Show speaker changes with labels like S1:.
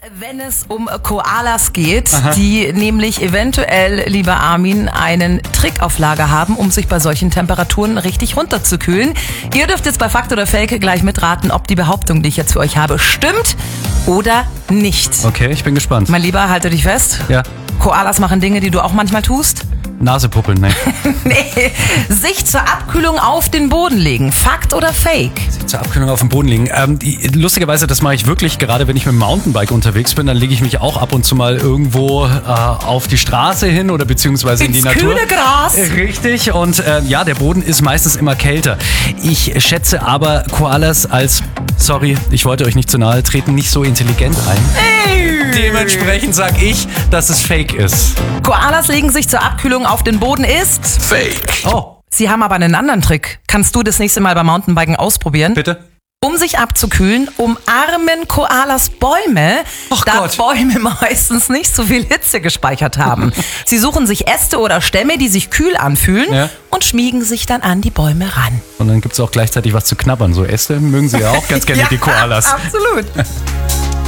S1: Wenn es um Koalas geht, die nämlich eventuell, lieber Armin, einen Trick auf Lager haben, um sich bei solchen Temperaturen richtig runterzukühlen. Ihr dürft jetzt bei Fakt oder Fake gleich mitraten, ob die Behauptung, die ich jetzt für euch habe, stimmt oder nicht.
S2: Okay, ich bin gespannt.
S1: Mein Lieber, halte dich fest.
S2: Ja.
S1: Koalas machen Dinge, die du auch manchmal tust.
S2: Nasepuppeln, ne?
S1: Nee, sich zur Abkühlung auf den Boden legen. Fakt oder Fake?
S2: Zur Abkühlung auf dem Boden liegen. Lustigerweise, das mache ich wirklich, gerade wenn ich mit dem Mountainbike unterwegs bin, dann lege ich mich auch ab und zu mal irgendwo auf die Straße hin oder beziehungsweise in die Natur.
S1: Ins kühle Gras.
S2: Richtig, und ja, der Boden ist meistens immer kälter. Ich schätze aber Koalas als, sorry, ich wollte euch nicht zu nahe treten, nicht so intelligent ein. Dementsprechend sage ich, dass es Fake ist.
S1: Koalas legen sich zur Abkühlung auf den Boden ist
S2: Fake. Oh,
S1: Sie haben aber einen anderen Trick. Kannst du das nächste Mal beim Mountainbiken ausprobieren?
S2: bitte?
S1: Um sich abzukühlen, umarmen Koalas Bäume,
S2: Ach
S1: da
S2: Gott.
S1: Bäume meistens nicht so viel Hitze gespeichert haben. Sie suchen sich Äste oder Stämme, die sich kühl anfühlen,
S2: Ja.
S1: und schmiegen sich dann an die Bäume ran.
S2: Und dann gibt es auch gleichzeitig was zu knabbern. So Äste mögen sie ja auch ganz gerne, die Koalas.
S1: Absolut.